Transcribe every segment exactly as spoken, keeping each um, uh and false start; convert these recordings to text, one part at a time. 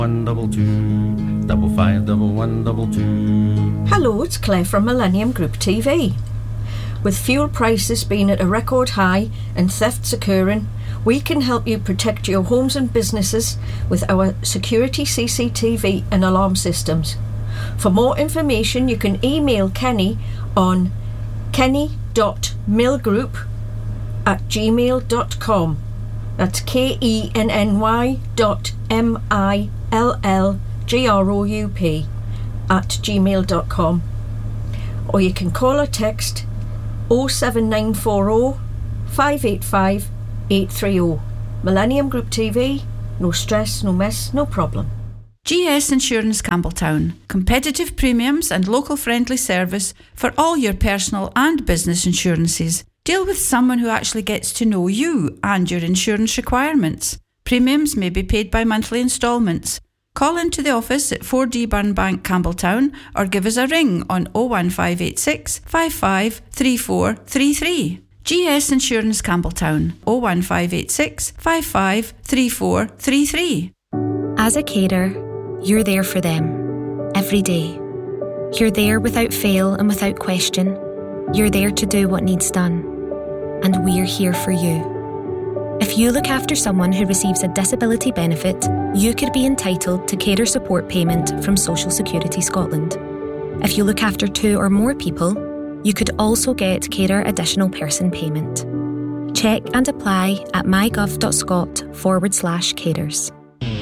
One double two, double five, double one, double two. Hello, it's Claire from Millennium Group T V. With fuel prices being at a record high and thefts occurring, we can help you protect your homes and businesses with our security C C T V and alarm systems. For more information, you can email Kenny on kenny dot millgroup at gmail dot com. That's K E N N Y dot M I L L G R O U P at gmail dot com. Or you can call or text oh seven nine four oh, five eight five, eight three oh. Millennium Group T V, no stress, no mess, no problem. G S Insurance Campbelltown. Competitive premiums and local friendly service for all your personal and business insurances. Deal with someone who actually gets to know you and your insurance requirements. Premiums may be paid by monthly instalments. Call into the office at four D Burnbank, Campbelltown, or give us a ring on oh one five eight six, five five three four three three. G S Insurance Campbelltown, oh one five eight six, five five three four three three. As a carer, you're there for them, every day. You're there without fail and without question. You're there to do what needs done. And we're here for you. If you look after someone who receives a disability benefit, you could be entitled to carer support payment from Social Security Scotland. If you look after two or more people, you could also get carer additional person payment. Check and apply at mygov.scot forward slash carers.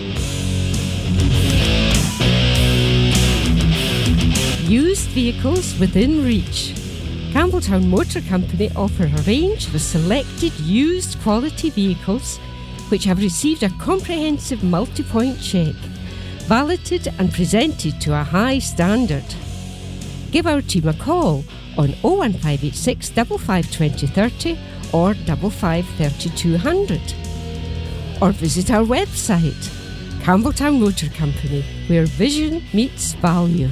Used vehicles within reach. Campbelltown Motor Company offer a range of selected used quality vehicles which have received a comprehensive multi-point check, validated and presented to a high standard. Give our team a call on oh one five eight six, five five two oh three oh or five five three two hundred. Or visit our website, Campbelltown Motor Company, where vision meets value.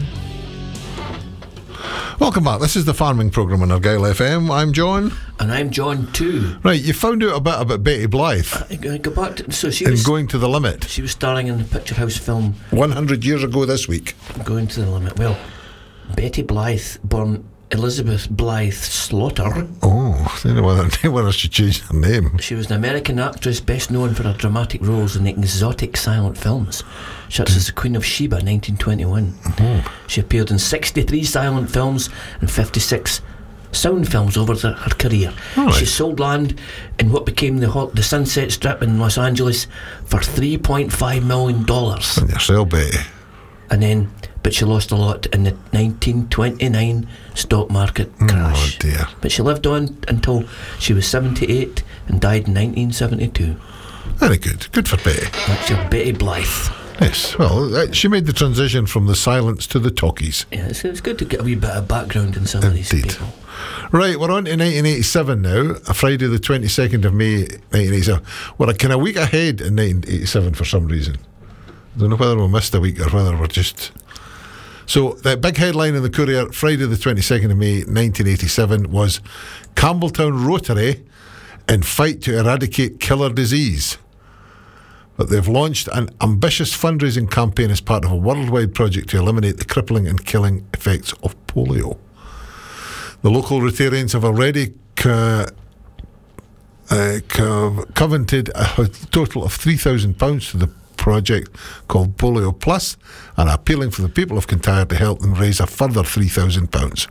Welcome back. This is the farming programme on Argyll F M. I'm John. And I'm John too. Right, you found out a bit about Betty Blythe. I, I go back to, so she in was Going to the Limit. She was starring in the Picture House film one hundred years ago this week. Going to the Limit. Well, Betty Blythe, born Elizabeth Blythe Slaughter. Oh, I don't know whether, whether she changed her name. She was an American actress best known for her dramatic roles in exotic silent films, such as The Queen of Sheba, nineteen twenty-one. Oh. She appeared in sixty-three silent films and fifty-six sound films over the, her career. Right. She sold land in what became the, the Sunset Strip in Los Angeles for three point five million dollars. And yourself, Betty. And then, but she lost a lot in the nineteen twenty-nine stock market crash. Oh dear. But she lived on until she was seventy-eight and died in nineteen seventy-two. Very good. Good for Betty. That's your Betty Blythe. Yes, well, uh, she made the transition from the silence to the talkies. Yeah, it's, it's good to get a wee bit of background in some of these Indeed. people. Right, we're on to nineteen eighty-seven now, Friday the twenty-second of May, nineteen eighty-seven. We're a kind of week ahead in nineteen eighty-seven for some reason. I don't know whether we missed a week or whether we're just... So, the big headline in the Courier, Friday the twenty-second of May, nineteen eighty-seven, was Campbelltown Rotary in fight to eradicate killer disease. But they've launched an ambitious fundraising campaign as part of a worldwide project to eliminate the crippling and killing effects of polio. The local Rotarians have already co- uh, co- covenanted a total of three thousand pounds to the project called Polio Plus, and are appealing for the people of Kintyre to help them raise a further three thousand pounds.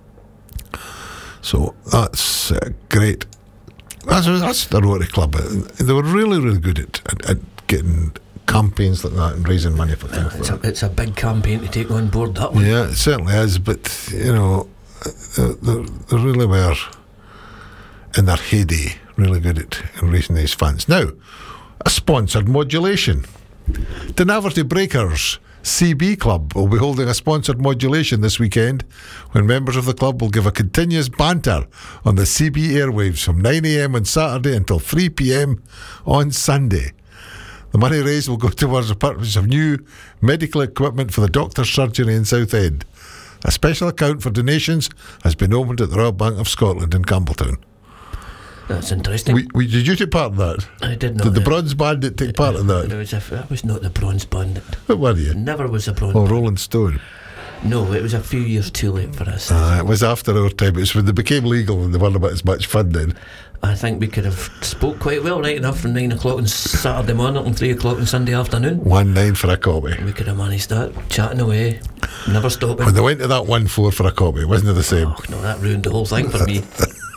So that's uh, great. That's, that's the Rotary Club. They were really, really good at, at, at getting campaigns like that and raising money for things It's like a, that. it's a big campaign to take on board, that one. Yeah, it certainly is, but, you know, they, they really were, in their heyday, really good at raising these funds. Now, a sponsored modulation. The Naverty Breakers C B Club will be holding a sponsored modulation this weekend when members of the club will give a continuous banter on the C B airwaves from nine a.m. on Saturday until three p.m. on Sunday. The money raised will go towards the purchase of new medical equipment for the doctor's surgery in Southend. A special account for donations has been opened at the Royal Bank of Scotland in Campbelltown. That's interesting. We, we, did you take part in that? I did not. Did the uh, Bronze Bandit take part in that? There was a, that was not the Bronze Bandit. What were you? Never was a Bronze Oh, Bandit. Rolling Stone. No, it was a few years too late for us. Uh, it was after our time. It was when they became legal and they weren't about as much fun then. I think we could have spoke quite well right enough from nine o'clock on Saturday morning and three o'clock on Sunday afternoon. One nine for a copy. We could have managed that, chatting away, never stopping. When they went to that one four for a copy, wasn't it the same? Oh, no, that ruined the whole thing for me.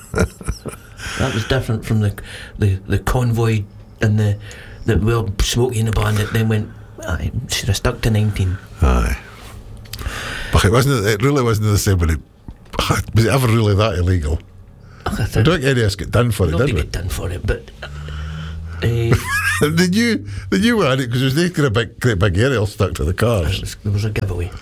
That was different from the the, the convoy and the the well Smokey and the Bandit. Then went. I should have stuck to nineteen. Aye. But it wasn't. It really wasn't the same. But it was it ever really that illegal? I I don't think any of us got done for it, Nobody did we? get done for it, but. Uh, did you? Did you want it? Because there's this great big, great big aerial stuck to the there cars. was, there was a giveaway.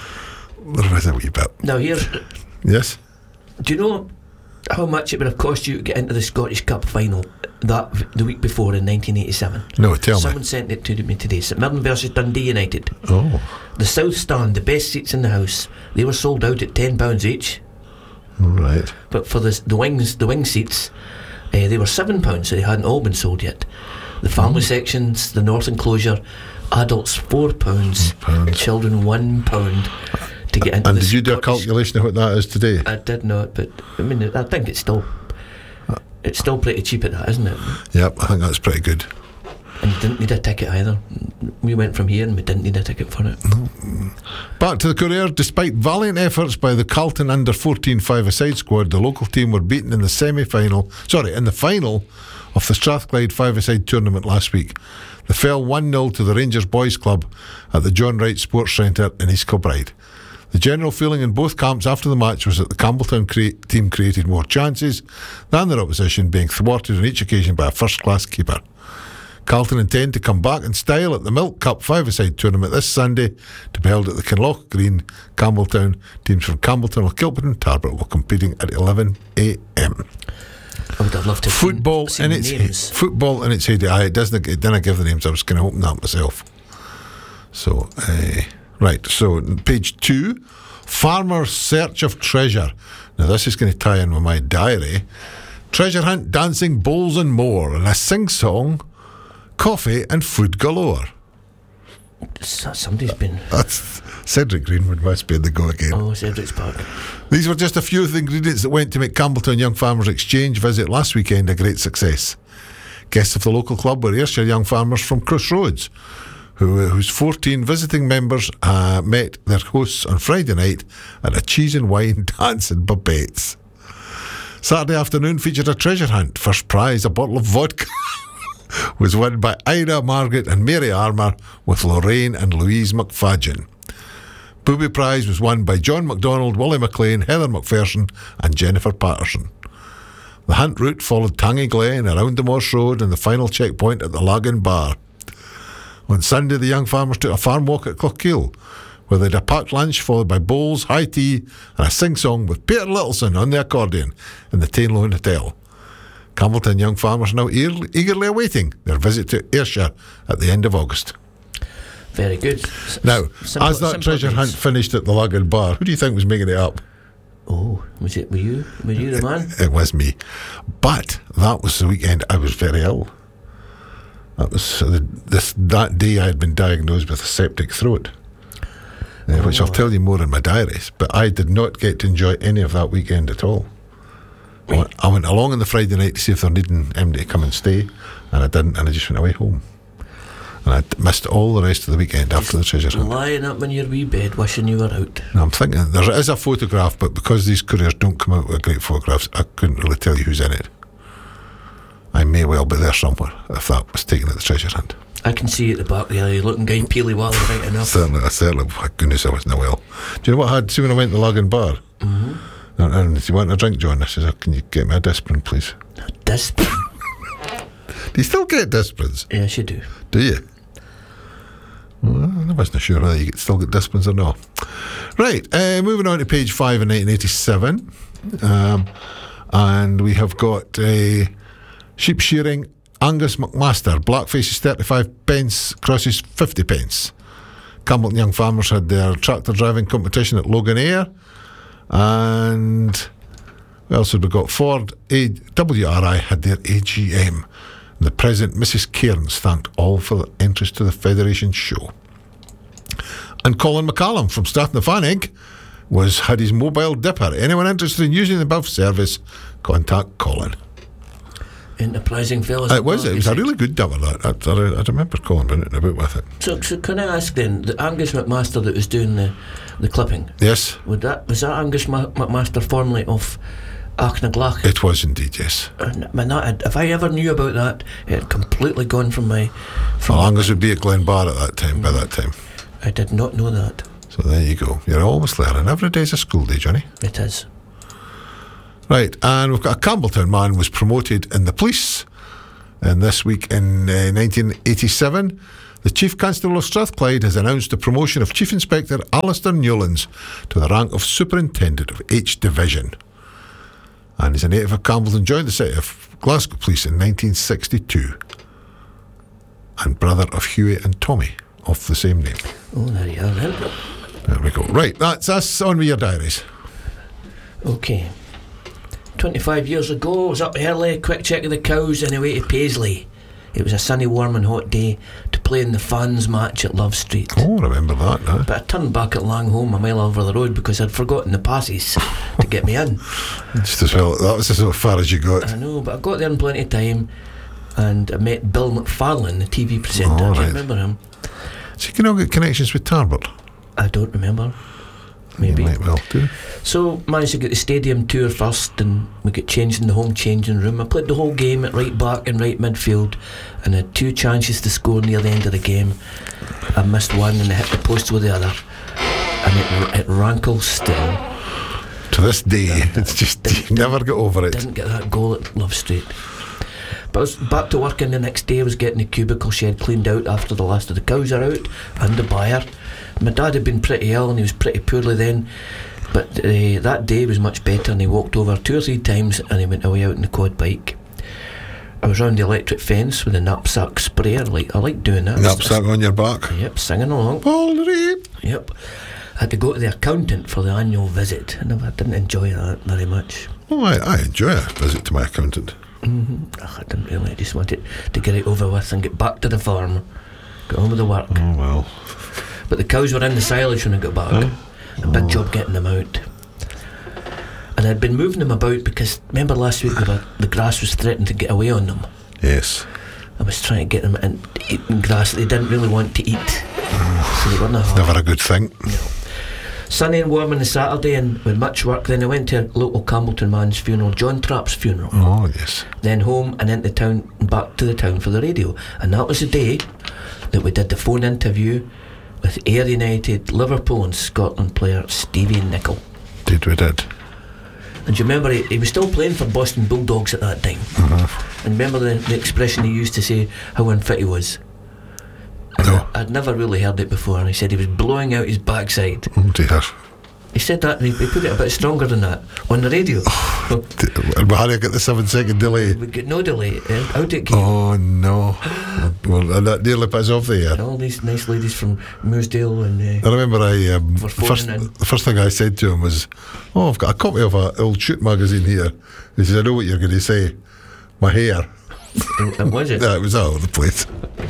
There was a wee bit. Now here's. Yes. Do you know how much it would have cost you to get into the Scottish Cup final that the week before in nineteen eighty-seven? No, tell Someone me. sent it to me today. St Mirren versus Dundee United. Oh, The South Stand, the best seats in the house, they were sold out at ten pounds each. right. But for the the wings, the wing seats, uh, they were seven pounds. So they hadn't all been sold yet. The family sections, the north enclosure, adults four pounds, Pounds. children one pound to get into And the did you do a Scottish- calculation of what that is today? I did not, but I mean, I think it's still it's still pretty cheap at that, isn't it? Yep, I think that's pretty good. And you didn't need a ticket either. We went from here and we didn't need a ticket for it. Back to the Courier. Despite valiant efforts by the Carlton under fourteen five-a-side squad, the local team were beaten in the semi-final, sorry, in the final of the Strathclyde five-a-side tournament last week. They fell one nil to the Rangers Boys Club at the John Wright Sports Centre in East Kilbride. The general feeling in both camps after the match was that the Campbelltown cre- team created more chances than their opposition, being thwarted on each occasion by a first-class keeper. Carlton intend to come back in style at the Milk Cup five-a-side tournament this Sunday to be held at the Kinloch Green, Campbelltown. Teams from Campbelltown, Kilburn and Tarbert will competing at eleven a.m. I would have loved to have Football seen, in seen its the names. football in its heyday. Aye, it doesn't. It didn't give the names. I was going to open that myself. So, uh, right. So, page two, Farmer's Search of Treasure. Now, this is going to tie in with my diary. Treasure hunt, dancing, bowls, and more, and a sing-song, coffee, and food galore. So- Somebody's been. That's Cedric Greenwood must be in the go again. Oh, Cedric's Park. These were just a few of the ingredients that went to make Campbelltown Young Farmers Exchange visit last weekend a great success. Guests of the local club were Ayrshire young farmers from Crossroads, who, whose fourteen visiting members uh, met their hosts on Friday night at a cheese and wine dance in Babette's. Saturday afternoon featured a treasure hunt. First prize, a bottle of vodka, was won by Ida, Margaret and Mary Armour, with Lorraine and Louise McFadgen. Booby prize was won by John MacDonald, Willie McLean, Heather McPherson and Jennifer Patterson. The hunt route followed Tangy Glen, around the Morse Road and the final checkpoint at the Lagan Bar. On Sunday, the young farmers took a farm walk at Cloughill, where they had a packed lunch followed by bowls, high tea and a sing-song with Peter Littleson on the accordion in the Tainloan Hotel. Campbelltown young farmers are now eagerly, eagerly awaiting their visit to Ayrshire at the end of August. Very good. S- Now, simple- as that simple treasure days. hunt finished at the Lagan Bar, who do you think was making it up? Oh, was it? Were you? Were you the man? It was me. But that was the weekend I was very ill. That was the, this, that day I had been diagnosed with a septic throat, uh, which I'll tell you more in my diaries. But I did not get to enjoy any of that weekend at all. I went, I went along on the Friday night to see if they're needing him to come and stay, and I didn't, and I just went away home. And I missed all the rest of the weekend after the treasure hunt. Lying up in your wee bed, wishing you were out. Now, I'm thinking there is a photograph, but because these couriers don't come out with great photographs, I couldn't really tell you who's in it. I may well be there somewhere if that was taken at the treasure hunt. I can see at the back there, you looking guy peely wally right enough. Certainly, I certainly, my goodness, I wasn't well. Do you know what I had? See, when I went to the Lagan Bar, Mm-hmm. and, and if you want a drink, John, I says, oh, can you get me a Disprin, please? Disprin. Do you still get Disprins? Yes, you do. Do you? Well, I wasn't sure whether you get- still get Disprins or not. Right, uh, moving on to page five in nineteen eighty-seven. Um, and we have got a sheep shearing. Angus McMaster, blackface is thirty-five pence, crosses fifty pence. Campbelltown young farmers had their tractor driving competition at Logan Air. And What else have we got? Ford A- W R I had their A G M. The President, Missus Cairns, thanked all for their interest to the Federation show. And Colin McCallum from Strathnafannig was had his mobile dipper. Anyone interested in using the above service, contact Colin. Enterprising fellas. It was. It was a really good dipper. That I, I, I remember Colin being about with it. So, so can I ask then, the Angus McMaster that was doing the, the clipping? Yes, Would that was that Angus Ma- McMaster formerly of Achnaglach? it was indeed. Yes. And man, that, if I ever knew about that, it had completely gone from my. From Well, Angus would be at Glenbar at that time. By that time, I did not know that. so there you go. You're always learning. Every day's a school day, Johnny. It is. Right, and we've got a Campbelltown man was promoted in the police, and this week in uh, nineteen eighty-seven, the Chief Constable of Strathclyde has announced the promotion of Chief Inspector Alistair Newlands to the rank of Superintendent of H Division. And he's a native of Campbelltown, joined the city of Glasgow Police in nineteen sixty-two, and brother of Hughie and Tommy, of the same name. Oh, there you are then. There we go. Right, that's us on with your diaries. Okay. twenty-five years ago, I was up early, quick check of the cows, and away to Paisley. It was a sunny, warm and hot day to play in the fans match at Love Street. Oh, remember that now. But I turned back at Langholm a mile over the road because I'd forgotten the passes to get me in. Just as well, that was as far as you got. I know, but I got there in plenty of time, and I met Bill McFarlane, the T V presenter. Oh, Do you right. remember him? So you can all get connections with Tarbert. I don't remember. Maybe. You might well do. So managed to get the stadium tour first, and we got changed in the home changing room. I played the whole game at right back and right midfield, and had two chances to score near the end of the game. I missed one and I hit the post with the other, and it, it rankles still. To this day, it's just you never get over it. Didn't get that goal at Love Street. But I was back to work, and the next day I was getting the cubicle shed cleaned out after the last of the cows are out, and the buyer. My dad had been pretty ill and he was pretty poorly then, but uh, that day was much better, and he walked over two or three times and he went away out on the quad bike. I was round the electric fence with a knapsack sprayer. I like, I like doing that. Knapsack on your back. Yep, singing along. Polly. Yep. I had to go to the accountant for the annual visit, and I didn't enjoy that very much. Oh, I, I enjoy a visit to my accountant. Mm-hmm. Ugh, I didn't really. I just wanted to get it over with and get back to the farm, get on with the work. Oh well. But the cows were in the silage when I got back. A big job getting them out. And I'd been moving them about because, remember last week we were, the grass was threatening to get away on them. Yes. I was trying to get them in eating grass that they didn't really want to eat. So they weren't hard. Never a good thing. No. Sunny and warm on the Saturday, and with much work, then I went to a local Campbelltown man's funeral, John Trapp's funeral. Oh yes. Then home and into town and back to the town for the radio. And that was the day that we did the phone interview with Ayr United, Liverpool and Scotland player Stevie Nicol. Did we did. And do you remember he, he was still playing for Boston Bulldogs at that time. Uh-huh. And remember the, the expression he used to say how unfit he was? And No. I, I'd never really heard it before, and he said he was blowing out his backside. Oh dear. He said that, and he, he put it a bit stronger than that on the radio. And we had to get the seven second delay. We got no delay. eh, Out it came. Oh no. Well, and that nearly put us off the air. And all these nice ladies from Mooresdale and uh, I remember I um, We're first, phoning in. the first thing I said to him was, "Oh, I've got a copy of a old shoot magazine here." He says, "I know what you're going to say. My hair." and, and was it? Yeah, it was all over the place.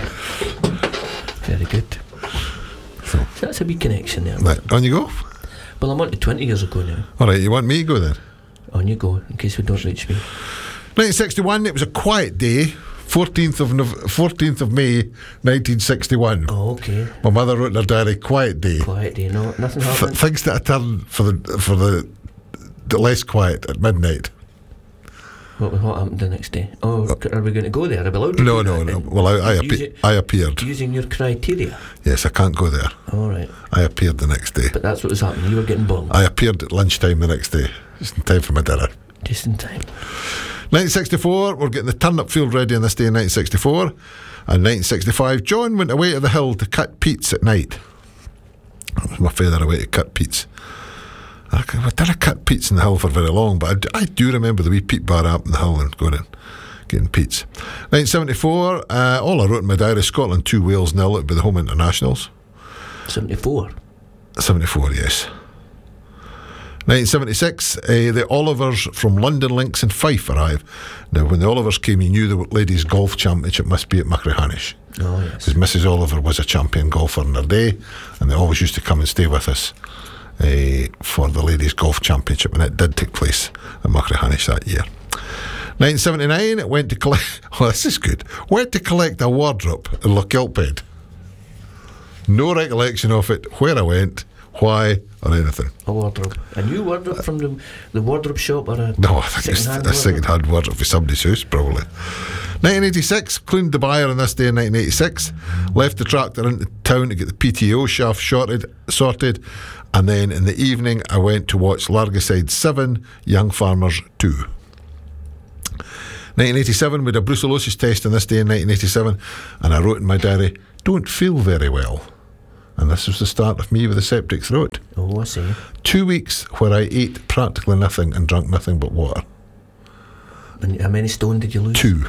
Very good. So, So that's a wee connection there. right, on you go. Well, I'm on to twenty years ago now. All right, you want me to go then? On you go, in case we don't reach me. nineteen sixty-one. It was a quiet day. fourteenth of Nov- fourteenth of May, nineteen sixty-one. Oh, okay. My mother wrote in her diary, "Quiet day." Quiet day, no, nothing Th- happened. things that a turn for the for the, the less quiet at midnight. What, what happened the next day? Oh, are we going to go there? Are we allowed to No, do no, that no. then? Well, I I, appe- Using- I appeared. Using your criteria. Yes, I can't go there. All right. I appeared the next day. But that's what was happening. You were getting bombed. I appeared at lunchtime the next day, just in time for my dinner. Just in time. nineteen sixty-four, we're getting the turnip field ready on this day in nineteen sixty-four. And nineteen sixty-five, John went away to the hill to cut peats at night. That was my favourite way to cut peats. I c- I didn't cut peats in the hill for very long, but I d- I do remember the wee peat bar up in the hill and going in, getting peats. nineteen seventy-four, uh, all I wrote in my diary, Scotland two, Wales nil, it'd be the home internationals. seventy-four. seventy-four, yes. nineteen seventy-six, uh, the Olivers from London Links and Fife arrive. Now, when the Olivers came, you knew the ladies' golf championship must be at Machrihanish. Oh, yes. Because Missus Oliver was a champion golfer in her day, and they always used to come and stay with us uh, for the ladies' golf championship, and it did take place at Machrihanish that year. nineteen seventy-nine, went to collect. Oh, this is good. Went to collect a wardrobe in Lochilphead. No recollection of it, where I went, why, or anything. A wardrobe. A new wardrobe from the, the wardrobe shop, or a No, I think it's second-hand a wardrobe? second-hand wardrobe for somebody's house, probably. nineteen eighty-six, cleaned the buyer on this day in nineteen eighty-six. Left the tractor into town to get the P T O shaft shorted, sorted, and then in the evening I went to watch Largacide seven, Young Farmers two. nineteen eighty-seven, we had a brucellosis test on this day in nineteen eighty-seven, and I wrote in my diary, don't feel very well. And this was the start of me with a septic throat. Oh, I see. Two weeks where I ate practically nothing and drank nothing but water. And how many stone did you lose? Two.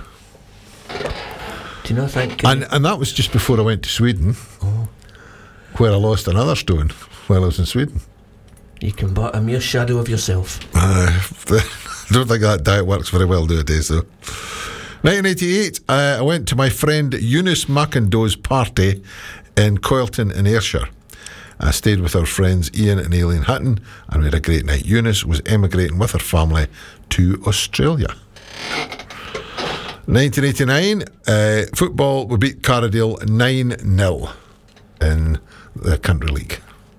Do you not think... Uh, And and that was just before I went to Sweden, oh, where I lost another stone while I was in Sweden. you can buy a mere shadow of yourself. Uh, I don't think that diet works very well nowadays, though. nineteen eighty-eight, uh, I went to my friend Eunice McIndoe's party in Coylton in Ayrshire. I stayed with our friends Ian and Aileen Hutton, and we had a great night. Eunice was emigrating with her family to Australia. nineteen eighty-nine, uh, football, we beat Carradale nine nil in the Country League.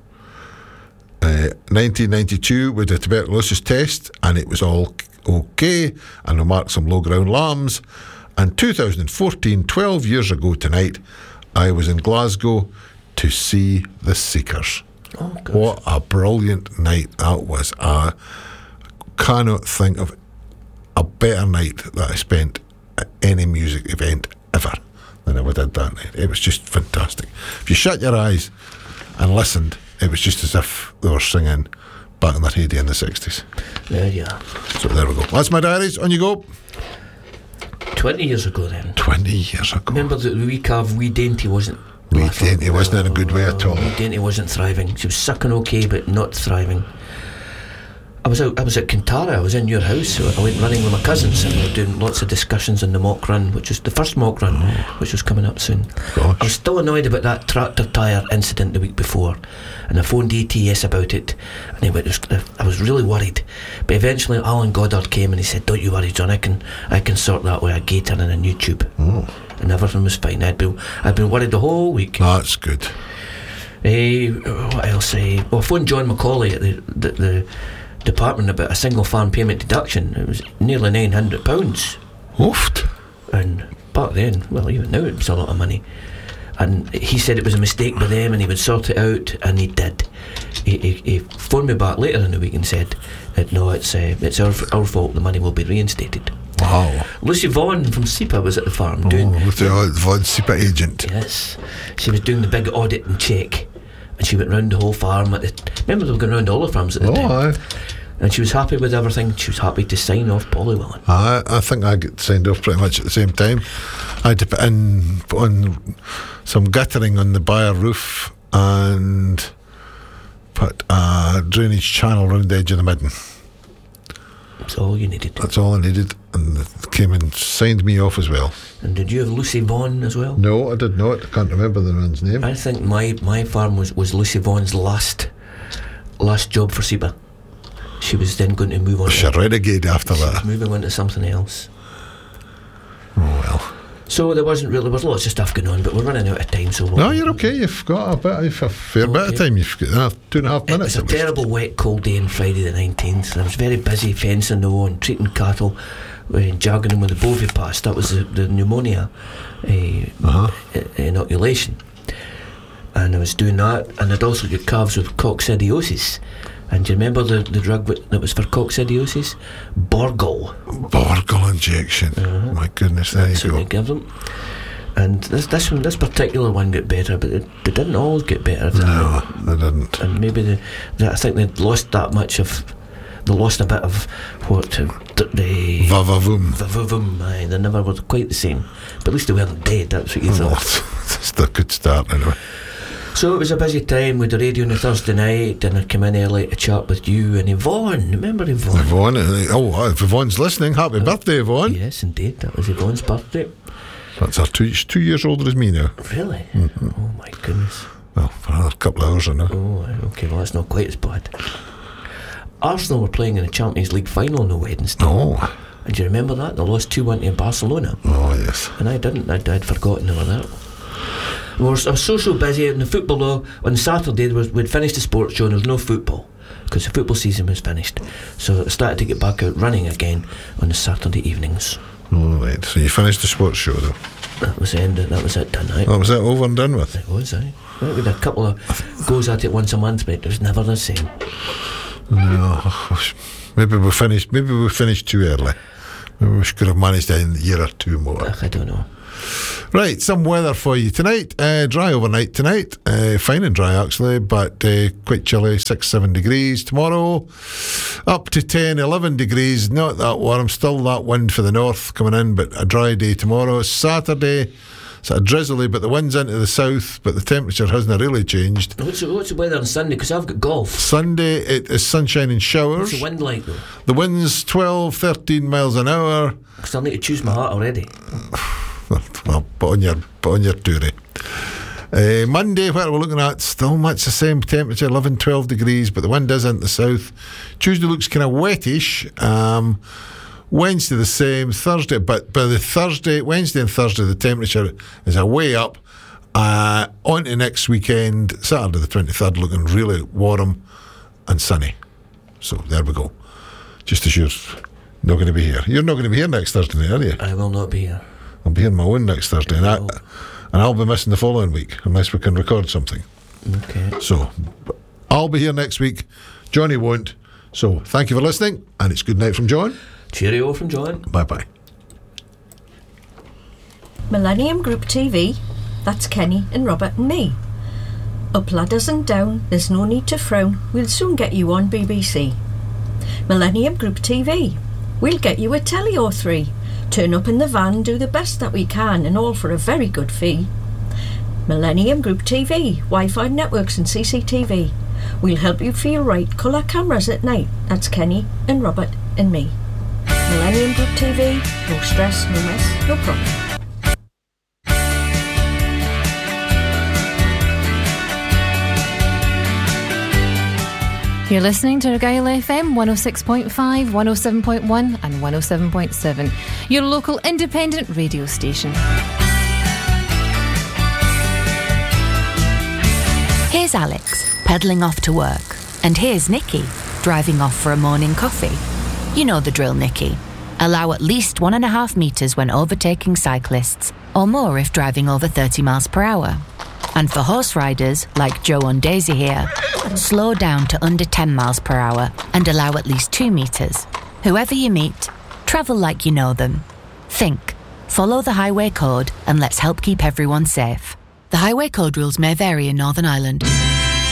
Uh, nineteen ninety-two, we did a tuberculosis test, and it was all okay, and we marked some low ground lambs. And two thousand fourteen, twelve years ago tonight, I was in Glasgow to see the Seekers. Oh, gosh. What a brilliant night that was. I cannot think of a better night that I spent at any music event ever than I did that night. It was just fantastic. If you shut your eyes and listened, it was just as if they were singing back in their heyday in the sixties. There you are. So there we go. That's my diaries. On you go. Twenty years ago then. twenty years ago. Remember that the wee calf, wee Dainty, wasn't... Wee Dainty wasn't in a good way at all. Wee Dainty wasn't thriving. She was sucking okay, but not thriving. I was out, I was at Kintara, I was in your house, so I went running with my cousins, and we were doing lots of discussions on the mock run, which was the first mock run, Oh. which was coming up soon. Gosh. I was still annoyed about that tractor tyre incident the week before, and I phoned A T S about it, and he went, I was really worried. But eventually Alan Goddard came and he said, don't you worry, John, I can I can sort that with a gator and a new tube. Oh. And everything was fine. I'd been, I'd been worried the whole week. That's good. Eh, what else? Eh? Well, I phoned John Macaulay at the, the, the department about a single farm payment deduction. It was nearly nine hundred pounds. Oofed. And back then, well, even now it was a lot of money. And he said it was a mistake by them and he would sort it out, and he did. He, he, he phoned me back later in the week and said, no, it's uh, it's our, our fault, the money will be reinstated. Wow. Lucy Vaughan from S I P A was at the farm doing... Oh, with the uh, Von Sipa agent. Yes. She was doing the big audit and check, and she went round the whole farm. At the, remember they were going round all the farms at the Oh, time? aye. And she was happy with everything. She was happy to sign off Polly Willen. I, I think I get signed off pretty much at the same time. I had to put in put on some guttering on the byre roof and put a drainage channel round the edge of the midden. That's all you needed. That's all I needed, and they came and signed me off as well. And did you have Lucy Vaughan as well? No, I did not. I can't remember the man's name. I think my, my farm was, was Lucy Vaughan's last last job for S I P A. She was then going to move on. She to, renegade after she was that. moving on to something else. Oh well. So there wasn't really, there was lots of stuff going on, but we're running out of time. So we'll, No, you're okay. You've got a bit, you've a fair bit of Okay. time. You've got uh, two and a half It minutes. was a at least. terrible wet cold day on Friday the nineteenth, and I was very busy fencing though and treating cattle and jagging them with the bovie pass. That was the, the pneumonia uh, Uh-huh. i- inoculation, and I was doing that, and I'd also got calves with coccidiosis. And do you remember the, the drug w- that was for coccidiosis? Borgol. Borgol injection. My goodness, there That's you what go. they give them. And this this one, this particular one got better, but it, they didn't always get better. If No, they didn't. and maybe the, the, I think they'd lost that much of, they lost a bit of what uh, th- the Vavavoom. vavavum. Aye, they never were quite the same. But at least they weren't dead. That's what you Oh, thought. that's a good start anyway. So it was a busy time with the radio on a Thursday night, and I'd come in early to chat with you and Yvonne. Remember Yvonne? Yvonne, uh, oh, if Yvonne's listening, happy uh, birthday, Yvonne. Yes, indeed, that was Yvonne's birthday. That's her two, she's two years older as me now. Really? Mm-hmm. Oh my goodness. Well, for another couple of hours, I know. Oh, okay, well, that's not quite as bad. Arsenal were playing in the Champions League final on the Wednesday. Oh. And do you remember that? They lost two one to Barcelona. Oh, yes. And I didn't. I'd, I'd forgotten about that. We were, I was so, so busy in the football, though. On Saturday, there was, we'd finished the sports show and there was no football because the football season was finished. So I started to get back out running again on the Saturday evenings. Oh, right. So you finished the sports show, though? That was the end. That was it, done, right? Oh, was that over and done with? It was, aye. We had a couple of goes at it once a month, but it was never the same. No, maybe we finished. Maybe we finished too early. Maybe we could have managed a year or two more. Ugh, I don't know. Right, some weather for you tonight. Uh, dry overnight tonight. Uh, fine and dry actually, but uh, quite chilly. Six, seven degrees tomorrow. Up to ten, eleven degrees. Not that warm. Still that wind for the north coming in, but a dry day tomorrow. Saturday. Sort of drizzly, but the wind's into the south, but the temperature hasn't really changed. What's the, what's the weather on Sunday? Because I've got golf. Sunday, it is sunshine and showers. What's the wind like, though? The wind's twelve, thirteen miles an hour. I still need to choose my heart already. Well, put on your, put on your tourie. Uh, Monday, what we're looking at, still much the same temperature, eleven, twelve degrees, but the wind is into the south. Tuesday looks kind of wettish. Um... Wednesday the same, Thursday, but by the Thursday, Wednesday and Thursday, the temperature is a way up. Uh, on to next weekend, Saturday the twenty-third, looking really warm and sunny. So there we go. Just as you're not going to be here. You're not going to be here next Thursday night, are you? I will not be here. I'll be here on my own next Thursday, and, I, and I'll be missing the following week unless we can record something. Okay. So I'll be here next week. Johnny won't. So thank you for listening, and it's good night from John. Cheerio from John. Bye-bye. Millennium Group T V, that's Kenny and Robert and me. Up ladders and down, there's no need to frown, we'll soon get you on B B C. Millennium Group T V, we'll get you a telly or three. Turn up in the van, do the best that we can, and all for a very good fee. Millennium Group T V, Wi-Fi networks and C C T V. We'll help you feel right, colour cameras at night, that's Kenny and Robert and me. Millennium Group T V, no stress, no mess, no problem. You're listening to Argyll F M one oh six point five, one oh seven point one and one oh seven point seven, your local independent radio station. Here's Alex, pedalling off to work. And here's Nikki, driving off for a morning coffee. You know the drill, Nikki. Allow at least one and a half metres when overtaking cyclists, or more if driving over thirty miles per hour. And for horse riders, like Joe and Daisy here, slow down to under ten miles per hour and allow at least two metres. Whoever you meet, travel like you know them. Think, follow the highway code, and let's help keep everyone safe. The highway code rules may vary in Northern Ireland.